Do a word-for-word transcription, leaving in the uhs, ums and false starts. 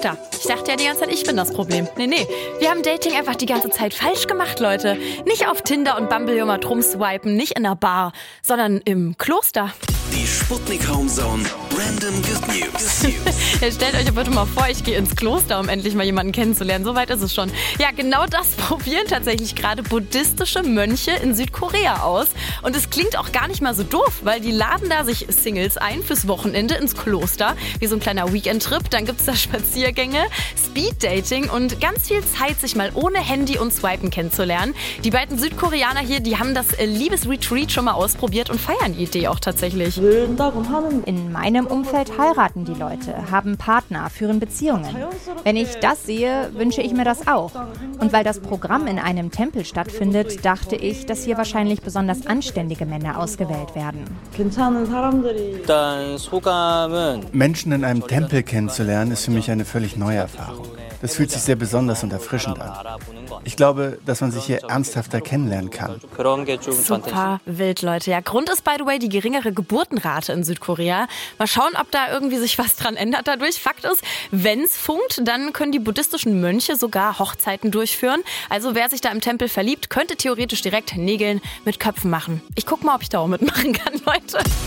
Kloster. Ich dachte ja die ganze Zeit, ich bin das Problem. Nee, nee. Wir haben Dating einfach die ganze Zeit falsch gemacht, Leute. Nicht auf Tinder und Bumble immer drum swipen, nicht in einer Bar, sondern im Kloster. Die Sputnik Homezone Random Good News. Ja, stellt euch bitte mal vor, ich gehe ins Kloster, um endlich mal jemanden kennenzulernen. So weit ist es schon. Ja, genau das probieren tatsächlich gerade buddhistische Mönche in Südkorea aus. Und es klingt auch gar nicht mal so doof, weil die laden da sich Singles ein fürs Wochenende ins Kloster. Wie so ein kleiner Weekend-Trip. Dann gibt es da Spaziergänge, Speed-Dating und ganz viel Zeit, sich mal ohne Handy und Swipen kennenzulernen. Die beiden Südkoreaner hier, die haben das Liebesretreat schon mal ausprobiert und feiern die Idee auch tatsächlich. In meinem Umfeld heiraten die Leute, haben Partner, führen Beziehungen. Wenn ich das sehe, wünsche ich mir das auch. Und weil das Programm in einem Tempel stattfindet, dachte ich, dass hier wahrscheinlich besonders anständige Männer ausgewählt werden. Menschen in einem Tempel kennenzulernen, ist für mich eine völlig neue Erfahrung. Das fühlt sich sehr besonders und erfrischend an. Ich glaube, dass man sich hier ernsthafter kennenlernen kann. Super wild, Leute. Ja, Grund ist, by the way, die geringere Geburtenrate in Südkorea. Mal schauen, ob da irgendwie sich was dran ändert dadurch. Fakt ist, wenn es funkt, dann können die buddhistischen Mönche sogar Hochzeiten durchführen. Also wer sich da im Tempel verliebt, könnte theoretisch direkt Nägeln mit Köpfen machen. Ich guck mal, ob ich da auch mitmachen kann, Leute.